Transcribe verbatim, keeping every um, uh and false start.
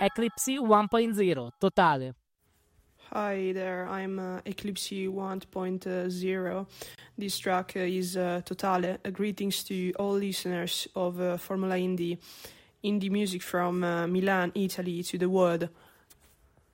Eclipse one point zero, totale. Hi there, I'm uh, Eclipse one point zero. This track uh, is uh, Totale. Uh, greetings to all listeners of uh, Formula Indie, indie music from uh, Milan, Italy to the world.